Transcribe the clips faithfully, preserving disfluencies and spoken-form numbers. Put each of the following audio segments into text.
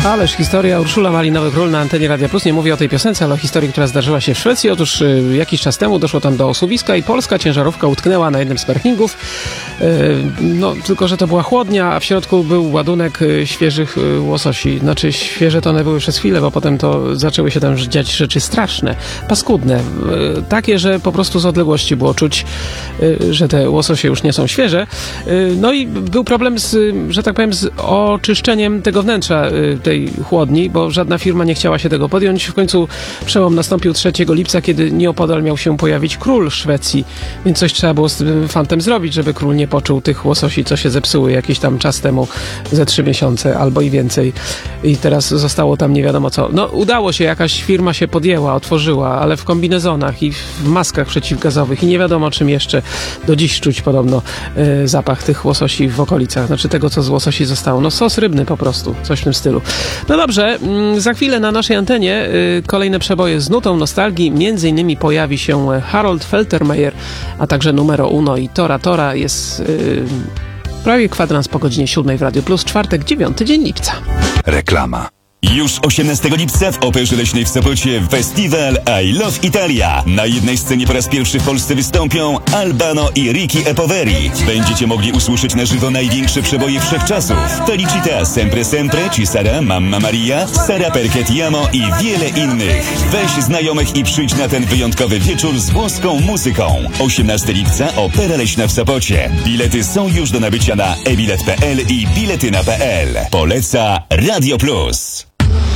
Ależ historia. Urszula Malinowych Ról na antenie Radia Plus. Nie mówię o tej piosence, ale o historii, która zdarzyła się w Szwecji. Otóż y, jakiś czas temu doszło tam do osuwiska i polska ciężarówka utknęła na jednym z parkingów. Y, no, tylko że to była chłodnia, a w środku był ładunek y, świeżych y, łososi. Znaczy świeże to one były przez chwilę, bo potem to zaczęły się tam dziać rzeczy straszne, paskudne. Y, takie, że po prostu z odległości było czuć, y, że te łososie już nie są świeże. Y, no i był problem z, że tak powiem, z oczyszczeniem tego wnętrza y, tej chłodni, bo żadna firma nie chciała się tego podjąć. W końcu przełom nastąpił trzeciego lipca, kiedy nieopodal miał się pojawić król Szwecji, więc coś trzeba było z tym fantem zrobić, żeby król nie poczuł tych łososi, co się zepsuły jakiś tam czas temu, ze trzy miesiące albo i więcej. I teraz zostało tam nie wiadomo co. No udało się, jakaś firma się podjęła, otworzyła, ale w kombinezonach i w maskach przeciwgazowych i nie wiadomo czym jeszcze. Do dziś czuć podobno y, zapach tych łososi w okolicach, znaczy tego, co z łososi zostało. No sos rybny po prostu, coś w tym stylu. No dobrze, za chwilę na naszej antenie y, kolejne przeboje z nutą nostalgii. Między innymi pojawi się Harold Faltermeyer, a także Numero Uno i Tora Tora. Jest y, prawie kwadrans po godzinie siódmej w Radiu Plus, czwartek, dziewiąty dzień lipca. Reklama. Już osiemnastego lipca w Operze Leśnej w Sopocie festiwal I Love Italia. Na jednej scenie po raz pierwszy w Polsce wystąpią Albano i Ricky E. Poveri. Będziecie mogli usłyszeć na żywo największe przeboje wszechczasów. Felicita, Sempre Sempre, Ci Sara, Mamma Maria, Sara Perché Ti Amo i wiele innych. Weź znajomych i przyjdź na ten wyjątkowy wieczór z włoską muzyką. osiemnastego lipca Opera Leśna w Sopocie. Bilety są już do nabycia na e bilet kropka p l i biletyna kropka p l. Poleca Radio Plus.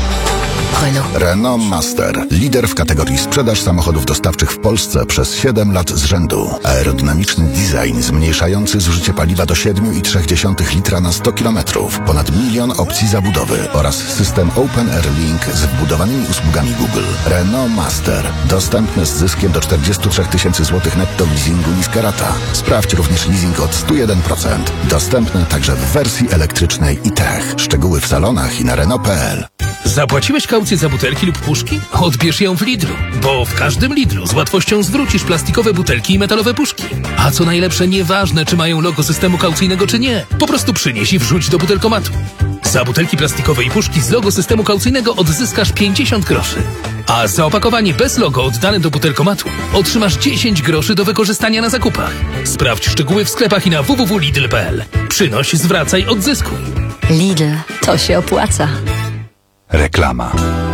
Renault. Renault Master. Lider w kategorii sprzedaż samochodów dostawczych w Polsce przez siedem lat z rzędu. Aerodynamiczny design zmniejszający zużycie paliwa do siedem i trzy dziesiąte litra na sto kilometrów. Ponad milion opcji zabudowy oraz system Open Air Link z wbudowanymi usługami Google. Renault Master. Dostępny z zyskiem do czterdzieści trzy tysięcy złotych netto w leasingu niska rata. Sprawdź również leasing od sto jeden procent. Dostępny także w wersji elektrycznej i tech. Szczegóły w salonach i na Renault kropka p l. Zapłaciłeś kaucję za butelki lub puszki? Odbierz ją w Lidlu, bo w każdym Lidlu z łatwością zwrócisz plastikowe butelki i metalowe puszki. A co najlepsze, nieważne czy mają logo systemu kaucyjnego czy nie, po prostu przynieś i wrzuć do butelkomatu. Za butelki plastikowe i puszki z logo systemu kaucyjnego odzyskasz pięćdziesiąt groszy. A za opakowanie bez logo oddane do butelkomatu otrzymasz dziesięć groszy do wykorzystania na zakupach. Sprawdź szczegóły w sklepach i na w w w kropka lidl kropka p l. Przynoś, zwracaj, odzyskuj. Lidl, to się opłaca. Reklama.